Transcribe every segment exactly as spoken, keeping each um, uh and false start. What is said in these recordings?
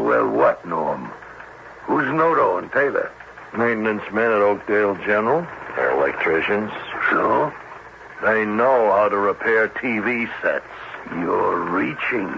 well, what, Norm? Who's Noto and Taylor? Maintenance men at Oakdale General. They're electricians. So? They know how to repair T V sets. You're reaching.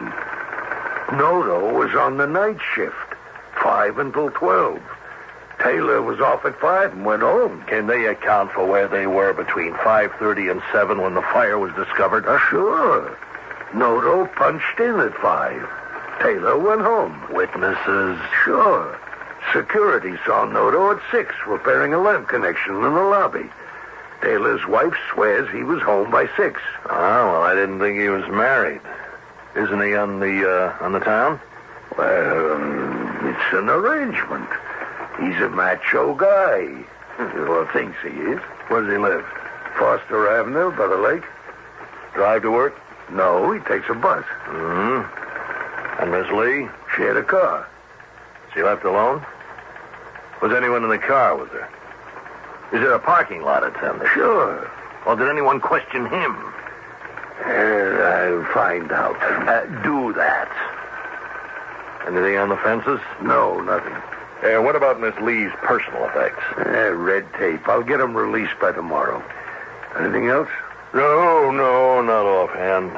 Noto was on the night shift, five until twelve. Taylor was off at five and went home. Can they account for where they were between five thirty and seven when the fire was discovered? Uh, sure. Noto punched in at five. Taylor went home. Witnesses? Sure. Security saw Noto at six repairing a lamp connection in the lobby. Taylor's wife swears he was home by six. Oh, well, I didn't think he was married. Isn't he on the, uh, on the town? Well, um, it's an arrangement. He's a macho guy. Well, thinks he is. Where does he live? Foster Avenue by the lake. Drive to work? No, he takes a bus. Mm-hmm. And Miss Lee? She had a car. She left alone? Was anyone in the car with her? Is there a parking lot attendant? Sure. Or did anyone question him? Uh, I'll find out. Uh, do that. Anything on the fences? No, nothing. Uh, what about Miss Lee's personal effects? Uh, red tape. I'll get them released by tomorrow. Anything else? No, no, not offhand.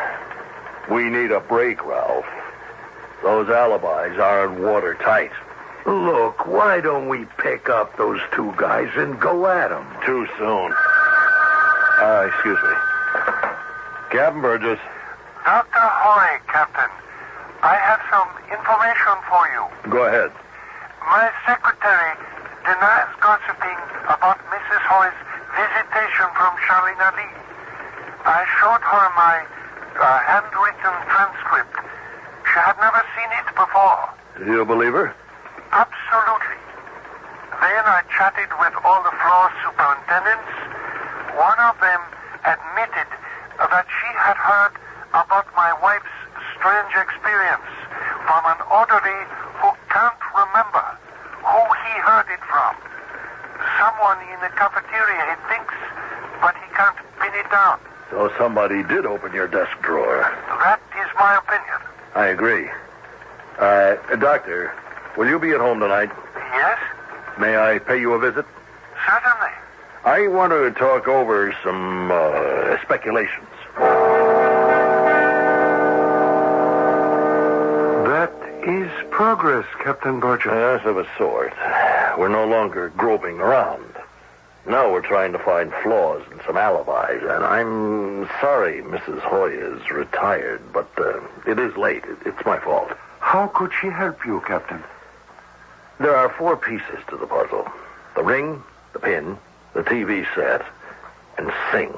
We need a break, Ralph. Those alibis aren't watertight. Look, why don't we pick up those two guys and go at them? Too soon. Uh, excuse me. Captain Burgess. Doctor Hoy, Captain. I have some information for you. Go ahead. My secretary denies gossiping about Missus Hoy's visitation from Charlene Lee. I showed her my uh, handwritten transcript. She had never seen it before. Do you believe her? Absolutely. Then I chatted with all the floor superintendents. One of them admitted that she had heard about my wife's strange experience from an orderly who can't remember who he heard it from. Someone in the cafeteria, he thinks, but he can't pin it down. So somebody did open your desk drawer. That is my opinion. I agree. Uh, doctor, will you be at home tonight? Yes? May I pay you a visit? Certainly. I want to talk over some uh, speculations. That is progress, Captain Burgess. Yes, of a sort. We're no longer groping around. Now we're trying to find flaws in some alibis, and I'm sorry Missus Hoy is retired, but uh, it is late. It's my fault. How could she help you, Captain? There are four pieces to the puzzle. The ring, the pin, the T V set, and Singh.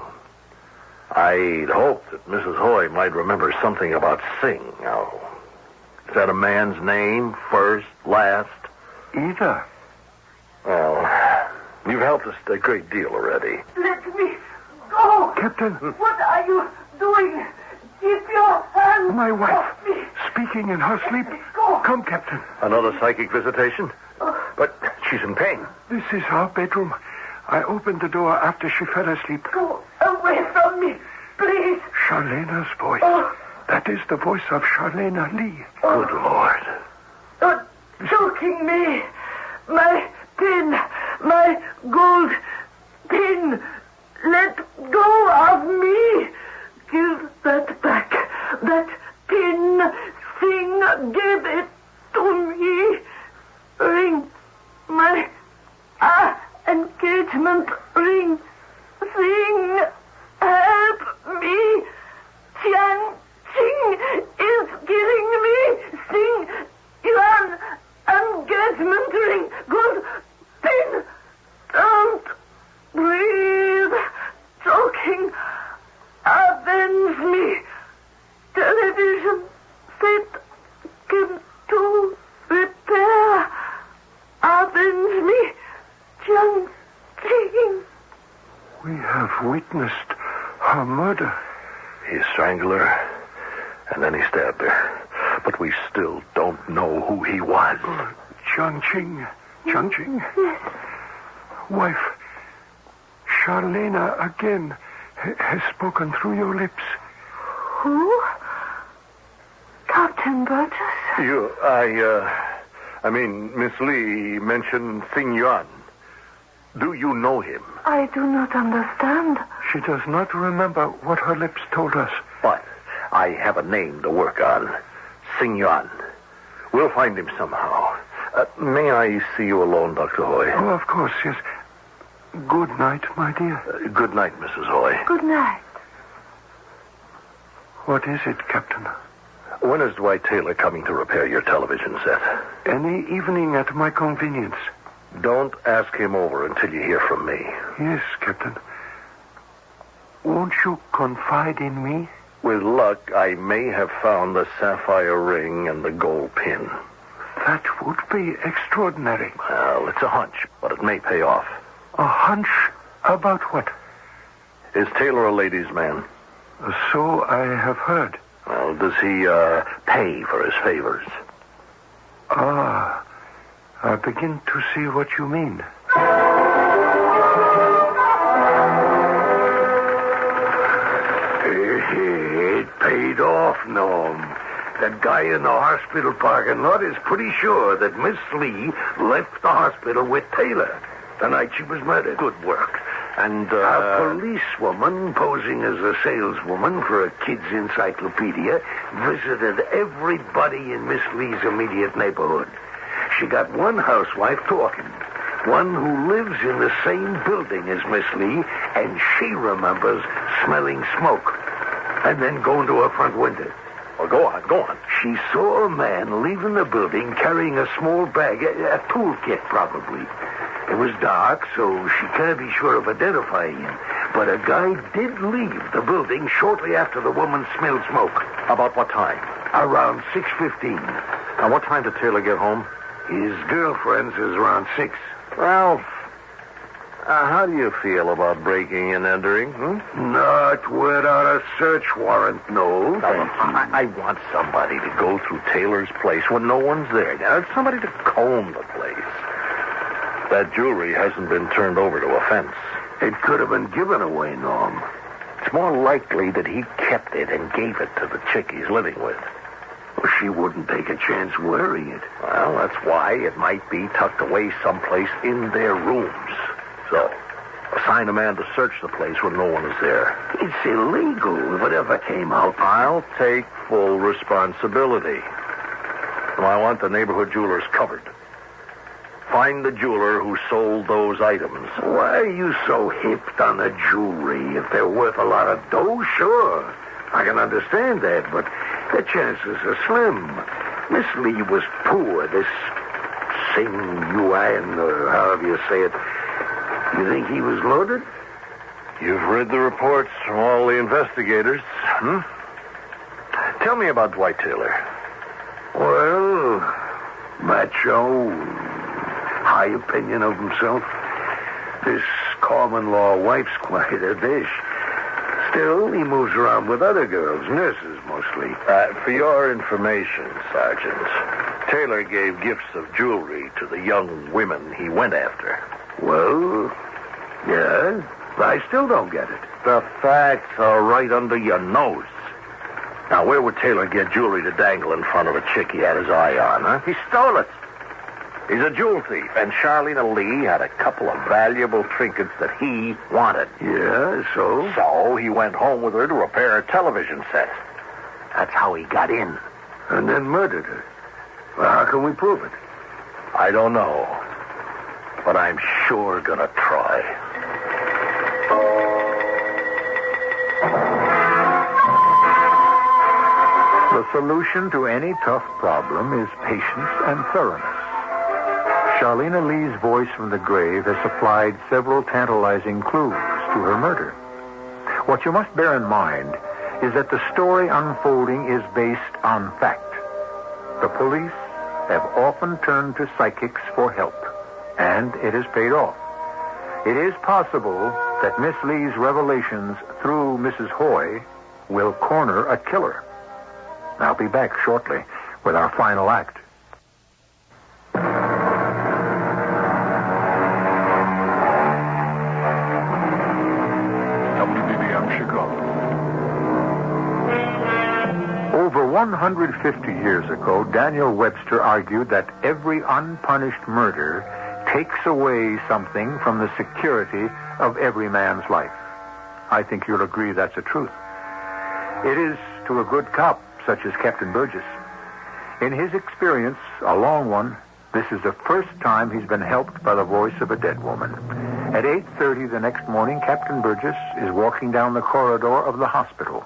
I'd hoped that Missus Hoy might remember something about Singh. Now, is that a man's name, first, last? Either. Well, you've helped us a great deal already. Let me go. Captain. What are you doing? Keep your hands My wife. off me. Speaking in her sleep. Go. Come, Captain. Another psychic visitation? But she's in pain. This is our bedroom. I opened the door after she fell asleep. Go away from me, please. Charlena's voice. Oh. That is the voice of Charlena Lee. Good Lord. You're choking me. My pin, my gold pin. Let go of me. Give that back. That pin. Sing, give it to me. Ring. My ah, engagement ring. Sing. Help me. Tian Ching is killing me. Sing. Yuan. Engagement ring. Good pin. Don't breathe. Choking. Avenge me. Television set. Can to repair. Avenge me. Jiang Qing. We have witnessed her murder. He strangled her, and then he stabbed her. But we still don't know who he was. Jiang Qing. Jiang Qing? Yes. Wife, Charlena again ha- has spoken through your lips. Who? Captain Burgess? You, I, uh, I mean, Miss Lee mentioned Sing Yuan. Do you know him? I do not understand. She does not remember what her lips told us. But I have a name to work on. Sing Yuan. We'll find him somehow. Uh, may I see you alone, Doctor Hoy? Oh, of course, yes. Good night, my dear. Uh, good night, Missus Hoy. Good night. What is it, Captain? When is Dwight Taylor coming to repair your television set? Any evening at my convenience. Don't ask him over until you hear from me. Yes, Captain. Won't you confide in me? With luck, I may have found the sapphire ring and the gold pin. That would be extraordinary. Well, it's a hunch, but it may pay off. A hunch about what? Is Taylor a ladies' man? So I have heard. Well, does he, uh, pay for his favors? Ah, I begin to see what you mean. It paid off, Norm. That guy in the hospital parking lot is pretty sure that Miss Lee left the hospital with Taylor the night she was murdered. Good work. And, uh... a policewoman posing as a saleswoman for a kid's encyclopedia visited everybody in Miss Lee's immediate neighborhood. She got one housewife talking, one who lives in the same building as Miss Lee, and she remembers smelling smoke and then going to her front window. Well, go on, go on. She saw a man leaving the building carrying a small bag, a, a toolkit probably. It was dark, so she can't be sure of identifying him. But a guy did leave the building shortly after the woman smelled smoke. About what time? Around six fifteen. And what time did Taylor get home? His girlfriend says around six. Ralph, uh, how do you feel about breaking and entering? Hmm? Not without a search warrant, no. Now, I, I want somebody to go through Taylor's place when no one's there. Now, somebody to comb the place. That jewelry hasn't been turned over to a fence. It could have been given away, Norm. It's more likely that he kept it and gave it to the chick he's living with. Well, she wouldn't take a chance wearing it. Well, that's why it might be tucked away someplace in their rooms. So, assign a man to search the place when no one is there. It's illegal if it ever came out. I'll take full responsibility. And I want the neighborhood jewelers covered. Find the jeweler who sold those items. Why are you so hipped on the jewelry? If they're worth a lot of dough, sure. I can understand that, but the chances are slim. Miss Lee was poor. This Sing Yuan, or however you say it. You think he was loaded? You've read the reports from all the investigators, hmm? Tell me about Dwight Taylor. Well, macho, high opinion of himself. This common law wife's quite a dish. Still, he moves around with other girls, nurses mostly. Uh, for your information, Sergeant, Taylor gave gifts of jewelry to the young women he went after. Well, yeah, I still don't get it. The facts are right under your nose. Now, where would Taylor get jewelry to dangle in front of a chick he had his eye on, huh? He stole it. He's a jewel thief, and Charlene Lee had a couple of valuable trinkets that he wanted. Yeah, so? So he went home with her to repair a television set. That's how he got in. And then murdered her. Well, how can we prove it? I don't know, but I'm sure gonna try. The solution to any tough problem is patience and thoroughness. Charlene Lee's voice from the grave has supplied several tantalizing clues to her murder. What you must bear in mind is that the story unfolding is based on fact. The police have often turned to psychics for help, and it has paid off. It is possible that Miss Lee's revelations through Missus Hoy will corner a killer. I'll be back shortly with our final act. W B B M Chicago. Over one hundred fifty years ago, Daniel Webster argued that every unpunished murder takes away something from the security of every man's life. I think you'll agree that's the truth. It is to a good cop, such as Captain Burgess. In his experience, a long one, this is the first time he's been helped by the voice of a dead woman. At eight thirty the next morning, Captain Burgess is walking down the corridor of the hospital.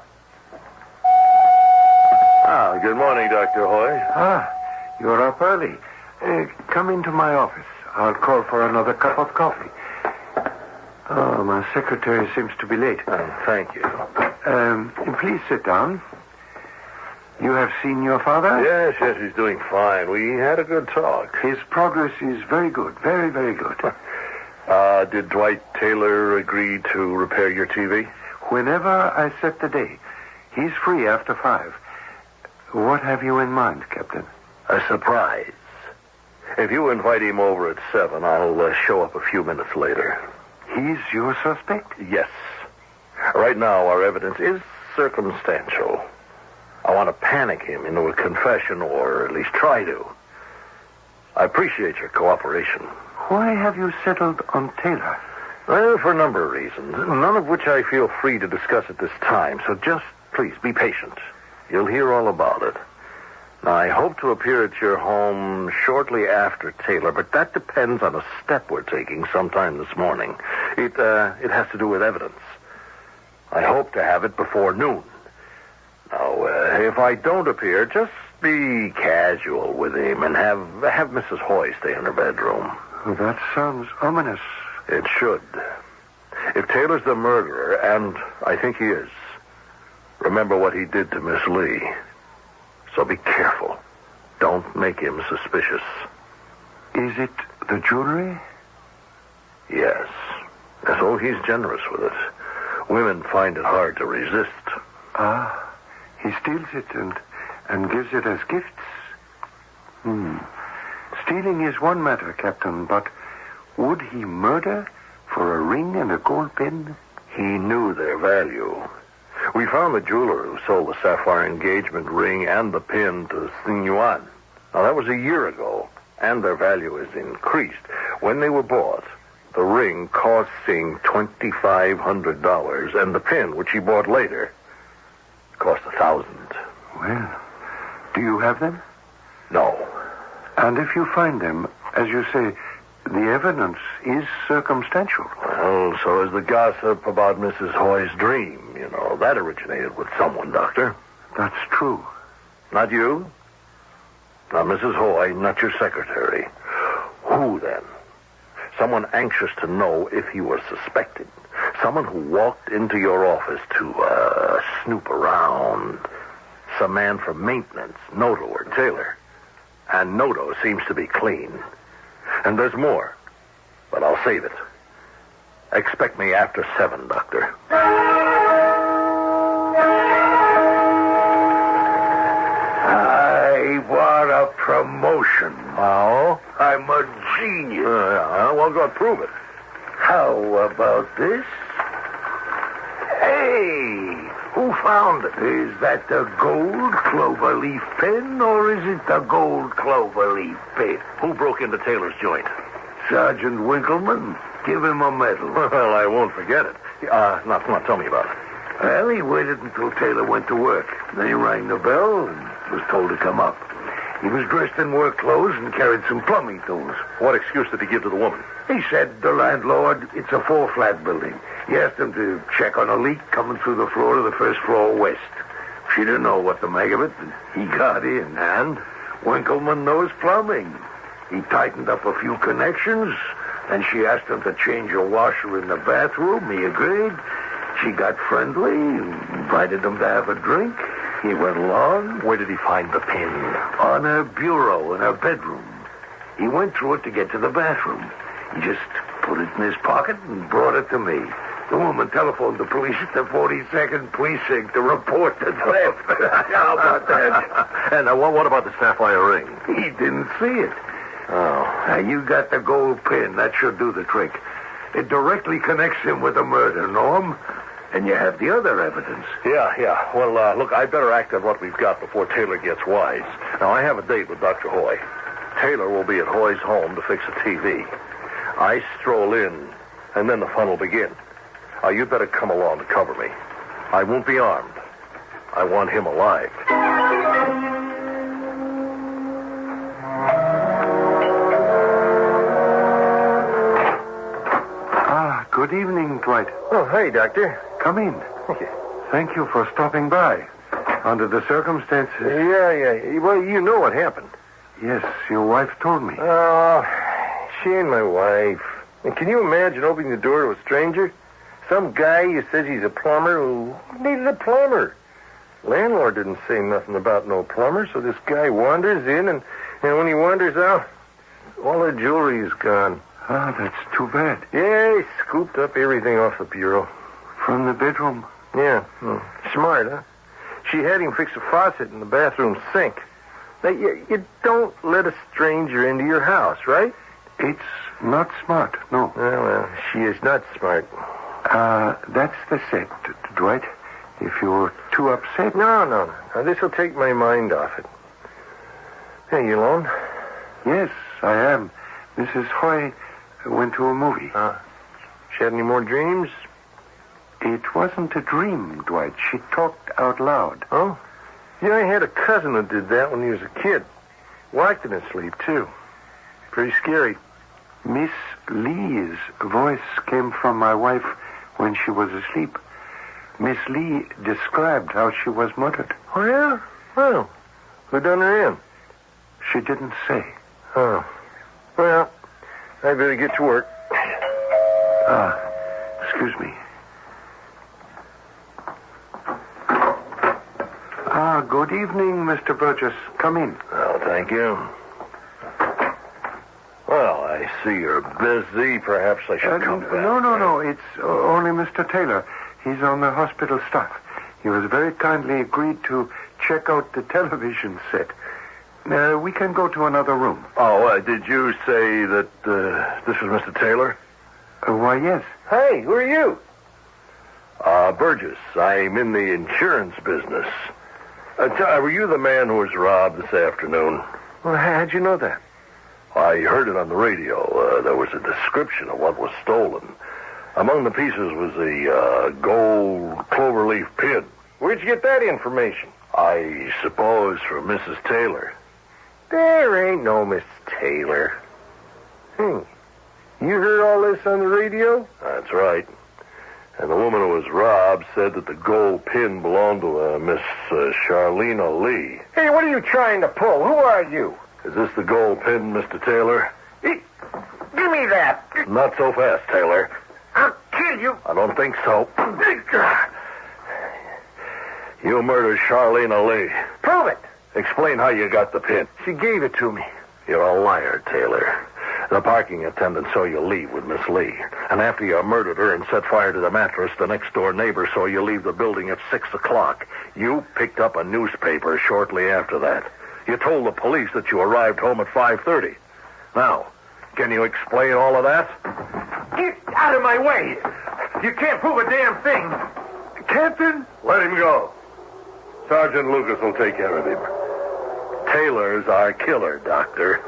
Ah, good morning, Doctor Hoy. Ah, you're up early. Uh, come into my office. I'll call for another cup of coffee. Oh, my secretary seems to be late. Oh, thank you. Um, please sit down. You have seen your father? Yes, yes, he's doing fine. We had a good talk. His progress is very good. Very, very good. Uh, did Dwight Taylor agree to repair your T V? Whenever I set the day. He's free after five. What have you in mind, Captain? A surprise. If you invite him over at seven, I'll uh, show up a few minutes later. He's your suspect? Yes. Right now, our evidence is circumstantial. I want to panic him into a confession, or at least try to. I appreciate your cooperation. Why have you settled on Taylor? Well, for a number of reasons, none of which I feel free to discuss at this time. So just, please, be patient. You'll hear all about it. Now, I hope to appear at your home shortly after Taylor, but that depends on a step we're taking sometime this morning. It, uh, it has to do with evidence. I hope to have it before noon. Now, uh, if I don't appear, just be casual with him and have have Missus Hoy stay in her bedroom. Well, that sounds ominous. It should. If Taylor's the murderer, and I think he is, remember what he did to Miss Lee. So be careful. Don't make him suspicious. Is it the jewelry? Yes. So he's generous with it. Women find it hard to resist. Ah. He steals it and, and gives it as gifts. Hmm. Stealing is one matter, Captain, but would he murder for a ring and a gold pin? He knew their value. We found the jeweler who sold the sapphire engagement ring and the pin to Xing Yuan. Now, that was a year ago, and their value has increased. When they were bought, the ring cost Xing twenty-five hundred dollars, and the pin, which he bought later, cost a thousand. Well, do you have them? No. And if you find them, as you say, the evidence is circumstantial. Well, so is the gossip about Missus Hoy's dream. You know, that originated with someone, Doctor. That's true. Not you? Not Missus Hoy, not your secretary. Who, then? Someone anxious to know if he was suspected. Someone who walked into your office to, uh, snoop around. Some man from maintenance, Noto or Taylor. And Noto seems to be clean. And there's more. But I'll save it. Expect me after seven, Doctor. I want a promotion. Oh? I'm a genius. Uh, well, go prove it. How about this? Hey, who found it? Is that the gold clover leaf pen, or is it the gold clover leaf pen? Who broke into Taylor's joint? Sergeant Winkleman. Give him a medal. Well, I won't forget it. Uh, now, come on, tell me about it. Well, he waited until Taylor went to work. Then he rang the bell and was told to come up. He was dressed in work clothes and carried some plumbing tools. What excuse did he give to the woman? He said, the landlord, it's a four-flat building. He asked him to check on a leak coming through the floor to the first floor west. She didn't know what to make of it, and he got in. And Winkleman knows plumbing. He tightened up a few connections, and she asked him to change a washer in the bathroom. He agreed. She got friendly, invited him to have a drink. He went along. Where did he find the pin? On her bureau in her bedroom. He went through it to get to the bathroom. He just put it in his pocket and brought it to me. The woman telephoned the police at the forty-second precinct to report the theft. How about that? And uh, what, what about the sapphire ring? He didn't see it. Oh. Now, you got the gold pin. That should do the trick. It directly connects him with the murder, Norm. And you have the other evidence. Yeah, yeah. Well, uh, look, I better act on what we've got before Taylor gets wise. Now, I have a date with Doctor Hoy. Taylor will be at Hoy's home to fix a T V. I stroll in, and then the fun will begin. Uh, you'd better come along to cover me. I won't be armed. I want him alive. Ah, good evening, Dwight. Oh, hey, Doctor. Come in. Thank you. Thank you for stopping by. Under the circumstances... Yeah, yeah. Well, you know what happened. Yes, your wife told me. Oh, she ain't my wife. And can you imagine opening the door to a stranger? Some guy who says he's a plumber who needed a plumber. Landlord didn't say nothing about no plumber, so this guy wanders in, and, and when he wanders out, all the jewelry's gone. Ah, that's too bad. Yeah, he scooped up everything off the bureau. From the bedroom? Yeah. Hmm. Smart, huh? She had him fix a faucet in the bathroom sink. Now, you, you don't let a stranger into your house, right? It's not smart, no. Well, well, she is not smart. Uh, that's the set, Dwight. If you're too upset... No, no, no. This will take my mind off it. Hey, you alone? Yes, I am. Missus Hoy went to a movie. Uh, she had any more dreams? It wasn't a dream, Dwight. She talked out loud. Oh? Yeah, I had a cousin who did that when he was a kid. Walked in his sleep, too. Pretty scary. Miss Lee's voice came from my wife when she was asleep. Miss Lee described how she was murdered. Oh, yeah? Well, who done her in? She didn't say. Oh. Well, I better get to work. Ah, excuse me. Ah, good evening, Mister Burgess. Come in. Oh, thank you. Well, I see you're busy. Perhaps I should Uh, come back. no, no, no. It's uh, only Mister Taylor. He's on the hospital staff. He was very kindly agreed to check out the television set. Uh, we can go to another room. Oh, uh, did you say that uh, this was Mister Taylor? Uh, why, yes. Hey, who are you? Uh, Burgess. I'm in the insurance business. Uh, t- were you the man who was robbed this afternoon? Well, how'd you know that? I heard it on the radio. Uh, there was a description of what was stolen. Among the pieces was a uh, gold cloverleaf pin. Where'd you get that information? I suppose from Missus Taylor. There ain't no Miss Taylor. Hmm. You heard all this on the radio? That's right. And the woman who was robbed said that the gold pin belonged to uh, Miss uh, Charlena Lee. Hey, what are you trying to pull? Who are you? Is this the gold pin, Mister Taylor? Hey, give me that. Not so fast, Taylor. I'll kill you. I don't think so. You murdered Charlena Lee. Prove it. Explain how you got the pin. She gave it to me. You're a liar, Taylor. The parking attendant saw you leave with Miss Lee. And after you murdered her and set fire to the mattress, the next-door neighbor saw you leave the building at six o'clock. You picked up a newspaper shortly after that. You told the police that you arrived home at five thirty. Now, can you explain all of that? Get out of my way. You can't prove a damn thing. Captain? Let him go. Sergeant Lucas will take care of him. Taylor's our killer, Doctor.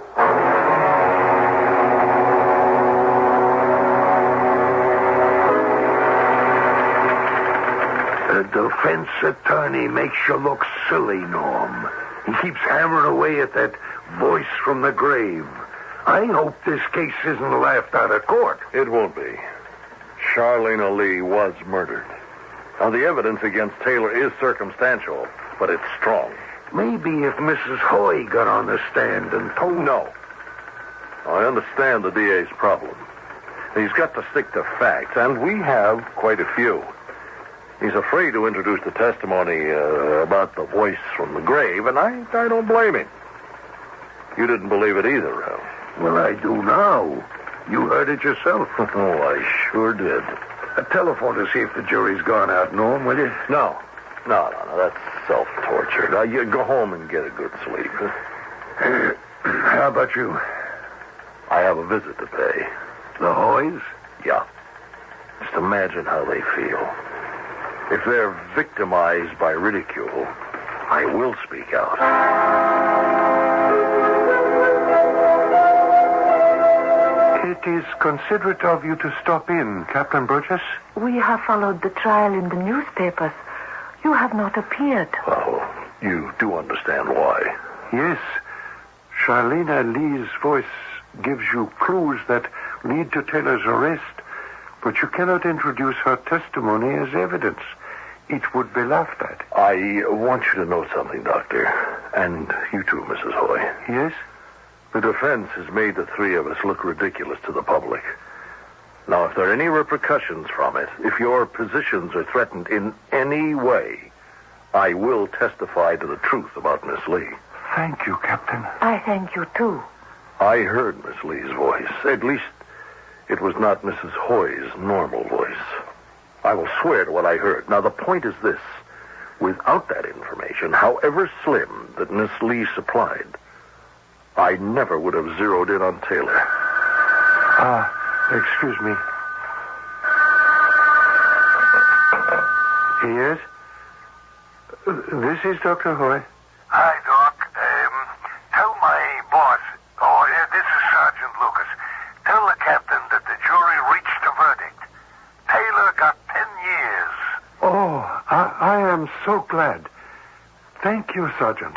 The defense attorney makes you look silly, Norm. He keeps hammering away at that voice from the grave. I hope this case isn't laughed out of court. It won't be. Charlena Lee was murdered. Now, the evidence against Taylor is circumstantial, but it's strong. Maybe if Missus Hoy got on the stand and told... No. I understand the D A's problem. He's got to stick to facts, and we have quite a few. He's afraid to introduce the testimony uh, about the voice from the grave, and I, I don't blame him. You didn't believe it either, Ralph. Well, I do now. You heard it yourself. Oh, I sure did. A telephone to see if the jury's gone out, Norm, will you? No. No, no, no. That's self-torture. Now, you go home and get a good sleep. Uh, how about you? I have a visit to pay. The Hoys? Yeah. Just imagine how they feel. If they're victimized by ridicule, I will speak out. It is considerate of you to stop in, Captain Burgess. We have followed the trial in the newspapers. You have not appeared. Well, you do understand why. Yes. Charlena Lee's voice gives you clues that lead to Taylor's arrest, but you cannot introduce her testimony as evidence. It would be laughed at. I want you to know something, Doctor. And you too, Missus Hoy. Yes? The defense has made the three of us look ridiculous to the public. Now, if there are any repercussions from it, if your positions are threatened in any way, I will testify to the truth about Miss Lee. Thank you, Captain. I thank you, too. I heard Miss Lee's voice. At least, it was not Missus Hoy's normal voice. I will swear to what I heard. Now, the point is this. Without that information, however slim, that Miss Lee supplied, I never would have zeroed in on Taylor. Ah, excuse me. Yes? This is Doctor Hoy. Hi, Doc. Um, tell my boss, oh, yeah, this is Sergeant Lucas. Tell the captain that the jury reached a verdict. Taylor got ten years. Oh, I, I am so glad. Thank you, Sergeant.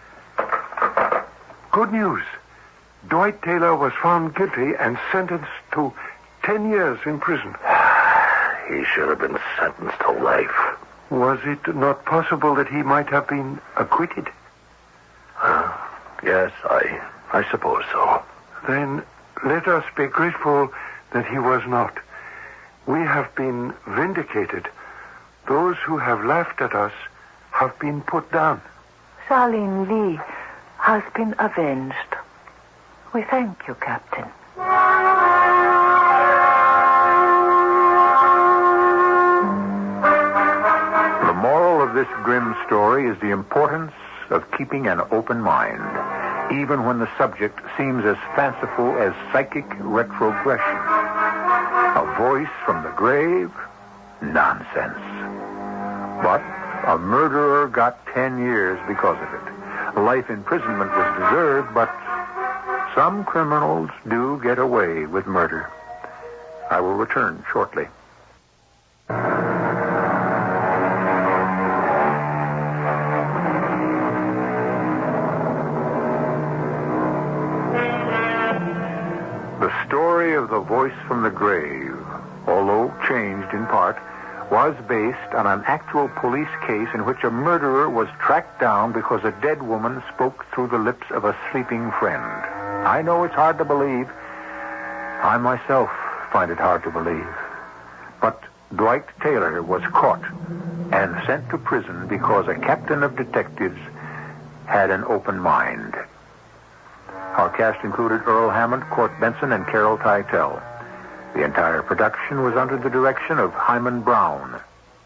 Good news. Dwight Taylor was found guilty and sentenced to ten years in prison. He should have been sentenced to life. Was it not possible that he might have been acquitted? Uh, yes, I, I suppose so. Then let us be grateful that he was not. We have been vindicated. Those who have laughed at us have been put down. Charlene Lee has been avenged. We thank you, Captain. The moral of this grim story is the importance of keeping an open mind, even when the subject seems as fanciful as psychic retrogression. A voice from the grave? Nonsense. But a murderer got ten years because of it. Life imprisonment was deserved, but some criminals do get away with murder. I will return shortly. The story of the voice from the grave, although changed in part, was based on an actual police case in which a murderer was tracked down because a dead woman spoke through the lips of a sleeping friend. I know it's hard to believe. I myself find it hard to believe. But Dwight Taylor was caught and sent to prison because a captain of detectives had an open mind. Our cast included Earl Hammond, Court Benson, and Carol Teitel. The entire production was under the direction of Hyman Brown.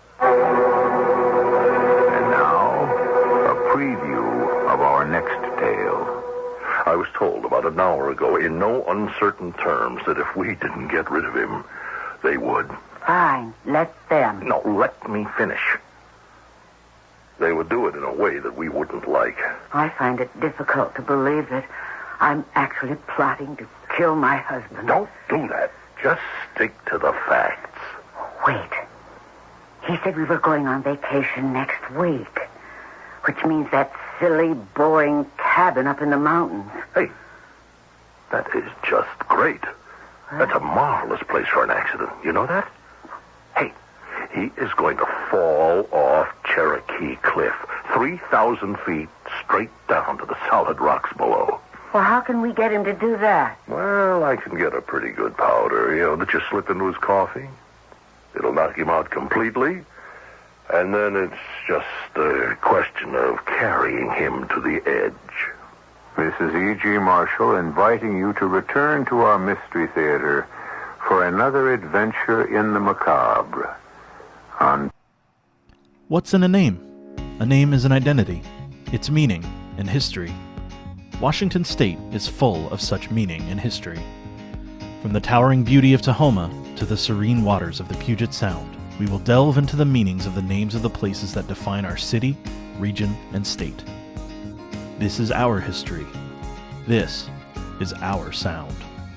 And now, a preview of our next tale. I was told about an hour ago in no uncertain terms that if we didn't get rid of him, they would. Fine. Let them. No, let me finish. They would do it in a way that we wouldn't like. I find it difficult to believe that I'm actually plotting to kill my husband. Don't do that. Just stick to the facts. Wait. He said we were going on vacation next week, which means that silly, boring cabin up in the mountains. Hey, that is just great. That's a marvelous place for an accident. You know that? Hey, he is going to fall off Cherokee Cliff, three thousand feet straight down to the solid rocks below. Well, how can we get him to do that? Well, I can get a pretty good powder, you know, that you slip into his coffee. It'll knock him out completely. And then it's just a question of carrying him to the edge. This is E G. Marshall inviting you to return to our Mystery Theater for another adventure in the macabre. On What's in a name? A name is an identity, its meaning, and history. Washington State is full of such meaning and history. From the towering beauty of Tahoma to the serene waters of the Puget Sound, we will delve into the meanings of the names of the places that define our city, region, and state. This is our history. This is our sound.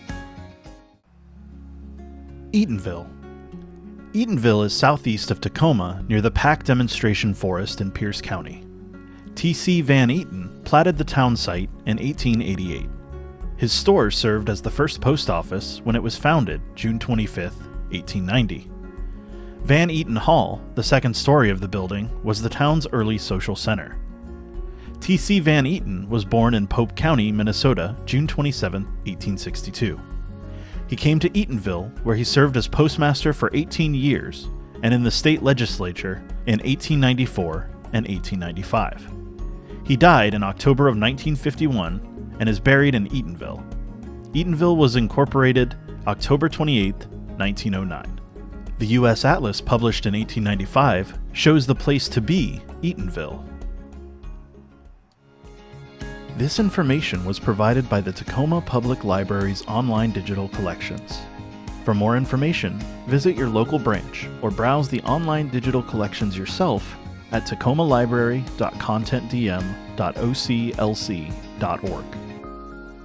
Eatonville. Eatonville is southeast of Tacoma, near the Pack Demonstration Forest in Pierce County. T C Van Eaton platted the town site in eighteen eighty-eight. His store served as the first post office when it was founded June twenty-fifth, eighteen ninety. Van Eaton Hall, the second story of the building, was the town's early social center. T C Van Eaton was born in Pope County, Minnesota, June twenty-seventh, eighteen sixty-two. He came to Eatonville, where he served as postmaster for eighteen years, and in the state legislature in eighteen ninety-four and eighteen ninety-five. He died in October of nineteen fifty-one and is buried in Eatonville. Eatonville was incorporated October twenty-eighth, nineteen oh nine. The U S Atlas, published in eighteen ninety-five, shows the place to be Eatonville. This information was provided by the Tacoma Public Library's online digital collections. For more information, visit your local branch or browse the online digital collections yourself at tacoma library dot content d m dot o c l c dot org.